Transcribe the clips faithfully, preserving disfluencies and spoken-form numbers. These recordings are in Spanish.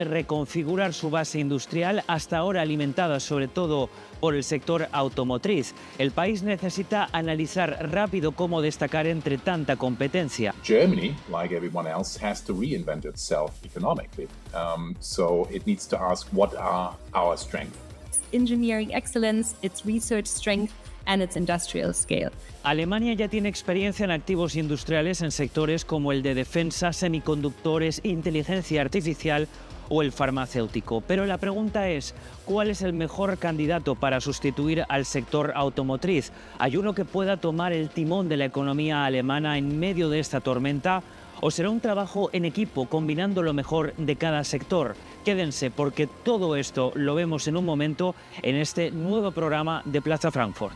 reconfigurar su base industrial, hasta ahora alimentada sobre todo por el sector automotriz. El país necesita analizar rápido cómo destacar entre tanta competencia. Germany, like everyone else, has to reinvent itself economically. Um, so it needs to ask, what are our strengths? Engineering excellence, its research strength, and its industrial scale. Alemania ya tiene experiencia en activos industriales en sectores como el de defensa, semiconductores, inteligencia artificial o el farmacéutico. Pero la pregunta es, ¿cuál es el mejor candidato para sustituir al sector automotriz? ¿Hay uno que pueda tomar el timón de la economía alemana en medio de esta tormenta? ¿O será un trabajo en equipo combinando lo mejor de cada sector? Quédense, porque todo esto lo vemos en un momento en este nuevo programa de Plaza Frankfurt.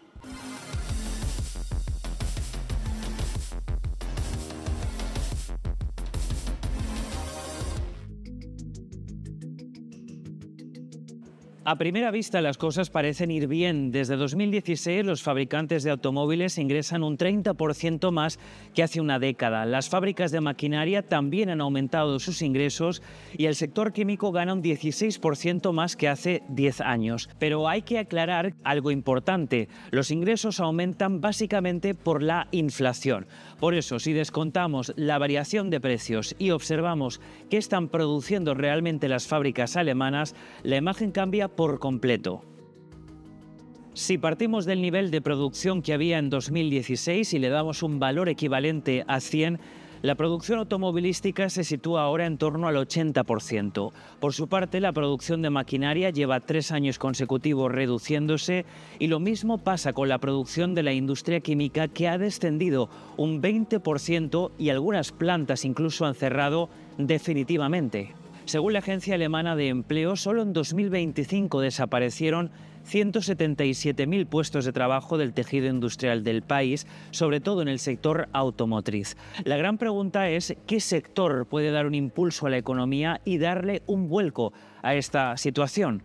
A primera vista las cosas parecen ir bien. Desde dos mil dieciséis los fabricantes de automóviles ingresan un treinta por ciento más que hace una década. Las fábricas de maquinaria también han aumentado sus ingresos y el sector químico gana un dieciséis por ciento más que hace diez años. Pero hay que aclarar algo importante. Los ingresos aumentan básicamente por la inflación. Por eso, si descontamos la variación de precios y observamos qué están produciendo realmente las fábricas alemanas, la imagen cambia por completo. Si partimos del nivel de producción que había en dos mil dieciséis y le damos un valor equivalente a cien, la producción automovilística se sitúa ahora en torno al ochenta por ciento. Por su parte, la producción de maquinaria lleva tres años consecutivos reduciéndose y lo mismo pasa con la producción de la industria química, que ha descendido un veinte por ciento y algunas plantas incluso han cerrado definitivamente. Según la Agencia Alemana de Empleo, solo en dos mil veinticinco desaparecieron ciento setenta y siete mil puestos de trabajo del tejido industrial del país, sobre todo en el sector automotriz. La gran pregunta es, ¿qué sector puede dar un impulso a la economía y darle un vuelco a esta situación?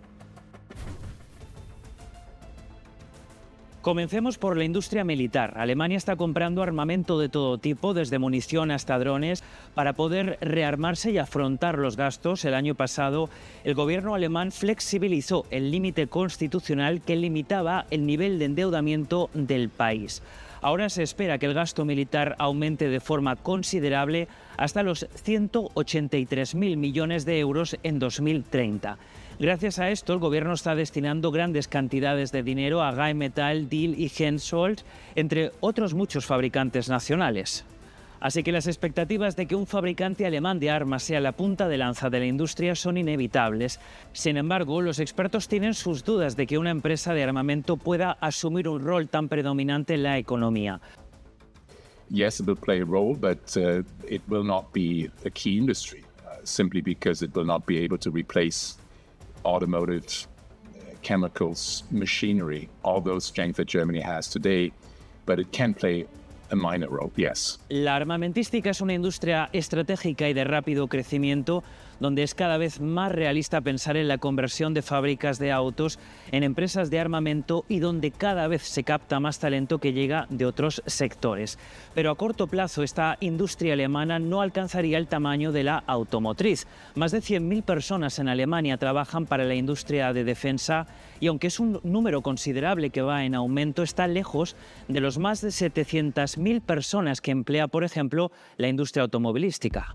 Comencemos por la industria militar. Alemania está comprando armamento de todo tipo, desde munición hasta drones, para poder rearmarse y afrontar los gastos. El año pasado, el gobierno alemán flexibilizó el límite constitucional que limitaba el nivel de endeudamiento del país. Ahora se espera que el gasto militar aumente de forma considerable hasta los ciento ochenta y tres mil millones de euros en dos mil treinta. Gracias a esto, el gobierno está destinando grandes cantidades de dinero a Rheinmetall, Diehl y Hensoldt, entre otros muchos fabricantes nacionales. Así que las expectativas de que un fabricante alemán de armas sea la punta de lanza de la industria son inevitables. Sin embargo, los expertos tienen sus dudas de que una empresa de armamento pueda asumir un rol tan predominante en la economía. Yes, it will play a role, but uh, it will not be a key industry, uh, simply because it will not be able to replace automotive, uh, chemicals, machinery, all those strengths that Germany has today, but it can play a minor role, yes. La armamentística es una industria estratégica y de rápido crecimiento, donde es cada vez más realista pensar en la conversión de fábricas de autos en empresas de armamento y donde cada vez se capta más talento que llega de otros sectores. Pero a corto plazo esta industria alemana no alcanzaría el tamaño de la automotriz. Más de cien mil personas en Alemania trabajan para la industria de defensa y aunque es un número considerable que va en aumento, está lejos de los más de setecientas mil personas que emplea, por ejemplo, la industria automovilística.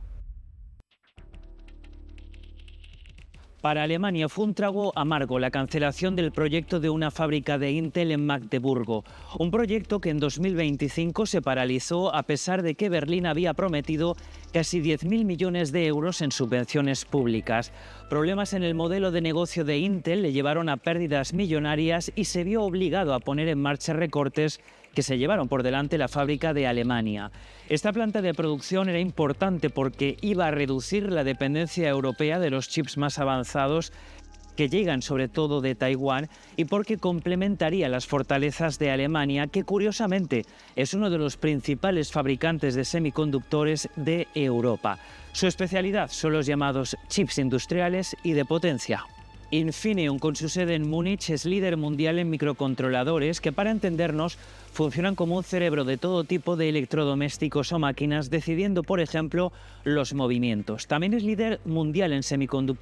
Para Alemania fue un trago amargo la cancelación del proyecto de una fábrica de Intel en Magdeburgo, un proyecto que en dos mil veinticinco se paralizó a pesar de que Berlín había prometido casi diez mil millones de euros en subvenciones públicas. Problemas en el modelo de negocio de Intel le llevaron a pérdidas millonarias y se vio obligado a poner en marcha recortes que se llevaron por delante la fábrica de Alemania. Esta planta de producción era importante porque iba a reducir la dependencia europea de los chips más avanzados que llegan sobre todo de Taiwán y porque complementaría las fortalezas de Alemania, que curiosamente es uno de los principales fabricantes de semiconductores de Europa. Su especialidad son los llamados chips industriales y de potencia. Infineon, con su sede en Múnich, es líder mundial en microcontroladores que, para entendernos, funcionan como un cerebro de todo tipo de electrodomésticos o máquinas, decidiendo, por ejemplo, los movimientos. También es líder mundial en semiconductores